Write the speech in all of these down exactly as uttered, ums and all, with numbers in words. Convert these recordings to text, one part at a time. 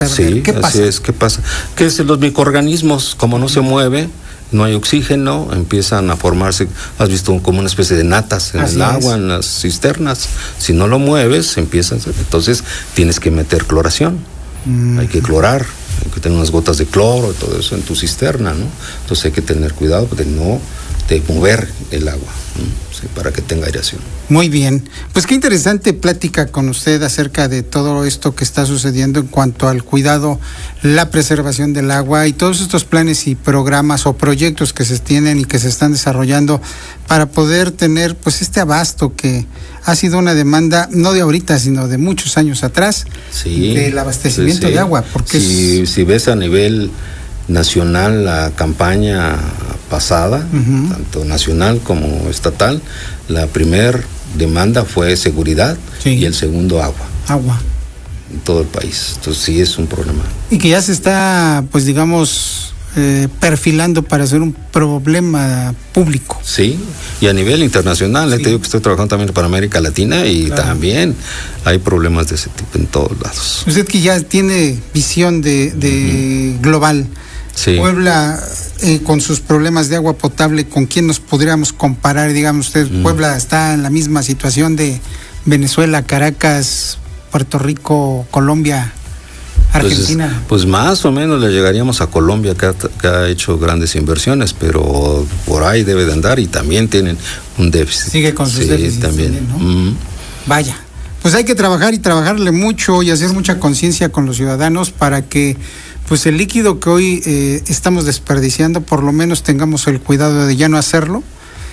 Sí, ¿Qué pasa? Así es, ¿qué pasa? Que es los microorganismos, como no se mueve, no hay oxígeno, empiezan a formarse, has visto como una especie de natas en Así el es. agua, en las cisternas. Si no lo mueves, empiezan, entonces tienes que meter cloración. Mm. Hay que clorar, hay que tener unas gotas de cloro y todo eso en tu cisterna, ¿no? Entonces hay que tener cuidado de no de mover el agua, ¿no? Sí, para que tenga aireación. Muy bien, pues qué interesante plática con usted acerca de todo esto que está sucediendo en cuanto al cuidado, la preservación del agua y todos estos planes y programas o proyectos que se tienen y que se están desarrollando para poder tener pues este abasto que ha sido una demanda no de ahorita sino de muchos años atrás, sí, del abastecimiento sí, sí. de agua, porque si, es... si ves a nivel nacional la campaña pasada, uh-huh. tanto nacional como estatal, la primer demanda fue seguridad, sí. y el segundo agua. Agua. En todo el país. Entonces sí es un problema. Y que ya se está, pues digamos, eh, perfilando para ser un problema público. Sí, y a nivel internacional, sí. Te digo que estoy trabajando también para América Latina y claro. también hay problemas de ese tipo en todos lados. Usted que ya tiene visión de, de uh-huh. global. Sí. Puebla, eh, con sus problemas de agua potable, ¿con quién nos podríamos comparar? Digamos, usted, mm. Puebla está en la misma situación de Venezuela, Caracas, Puerto Rico, Colombia, Argentina. Pues, pues más o menos le llegaríamos a Colombia, que ha, que ha hecho grandes inversiones, pero por ahí debe de andar y también tienen un déficit. Sigue con sus sí, déficits también. también, ¿no? Mm. Vaya. Pues hay que trabajar y trabajarle mucho y hacer mucha conciencia con los ciudadanos para que pues el líquido que hoy eh, estamos desperdiciando, por lo menos tengamos el cuidado de ya no hacerlo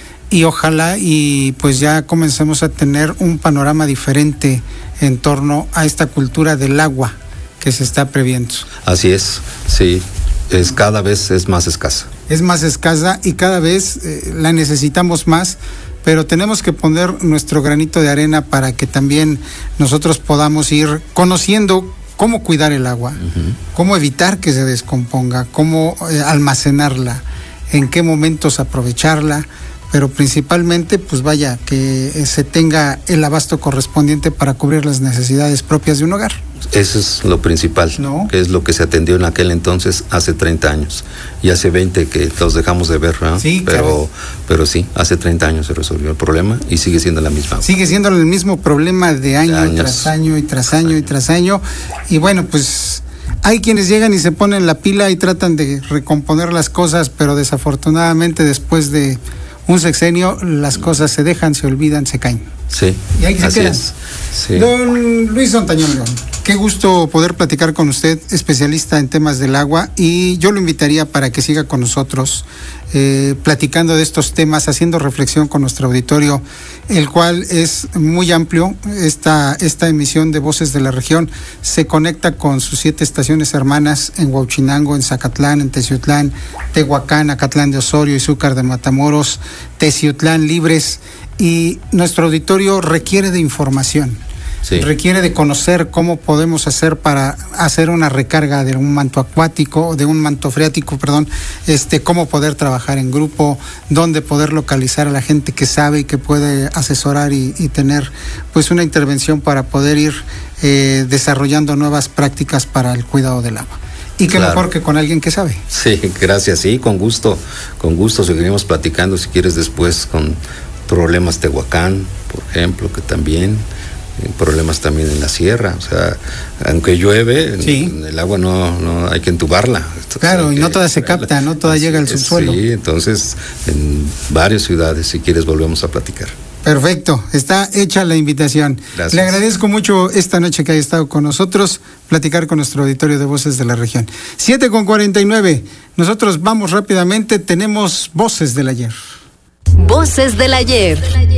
y ojalá y pues ya comencemos a tener un panorama diferente en torno a esta cultura del agua que se está previendo. Así es, sí, es cada vez es más escasa. Es más escasa y cada vez eh, la necesitamos más, pero tenemos que poner nuestro granito de arena para que también nosotros podamos ir conociendo cómo cuidar el agua, uh-huh. cómo evitar que se descomponga, cómo eh, almacenarla, en qué momentos aprovecharla, pero principalmente, pues vaya, que eh, se tenga el abasto correspondiente para cubrir las necesidades propias de un hogar. Eso es lo principal, ¿no? Que es lo que se atendió en aquel entonces, hace treinta años, y hace veinte que los dejamos de ver, ¿no? Sí, pero, claro. pero sí, hace treinta años se resolvió el problema y sigue siendo la misma. Sigue siendo el mismo problema de año de tras año y tras año y tras año, y bueno, pues hay quienes llegan y se ponen la pila y tratan de recomponer las cosas, pero desafortunadamente después de un sexenio las cosas se dejan, se olvidan, se caen. Sí, y ahí se así quedan. es. Sí. Don Luis Ontañón León, qué gusto poder platicar con usted, especialista en temas del agua, y yo lo invitaría para que siga con nosotros eh, platicando de estos temas, haciendo reflexión con nuestro auditorio, el cual es muy amplio. Esta, esta emisión de Voces de la Región se conecta con sus siete estaciones hermanas en Huauchinango, en Zacatlán, en Teciutlán, Tehuacán, Acatlán de Osorio, Izúcar de Matamoros, Teciutlán, Libres, y nuestro auditorio requiere de información. Sí. Requiere de conocer cómo podemos hacer para hacer una recarga de un manto acuático, de un manto freático, perdón, este, cómo poder trabajar en grupo, dónde poder localizar a la gente que sabe y que puede asesorar y, y tener pues una intervención para poder ir eh, desarrollando nuevas prácticas para el cuidado del agua. Y qué claro. mejor que con alguien que sabe. Sí, gracias, sí, con gusto, con gusto seguiremos platicando si quieres después con problemas Tehuacán, por ejemplo, que también problemas también en la sierra, o sea, aunque llueve, sí. el agua no, no hay que entubarla. Entonces, claro, y que, no toda se capta, no toda llega al subsuelo. Sí, entonces en varias ciudades, si quieres, volvemos a platicar. Perfecto, está hecha la invitación. Gracias. Le agradezco mucho esta noche que haya estado con nosotros, platicar con nuestro auditorio de Voces de la Región. siete con cuarenta y nueve, nosotros vamos rápidamente, tenemos Voces del Ayer. Voces del Ayer.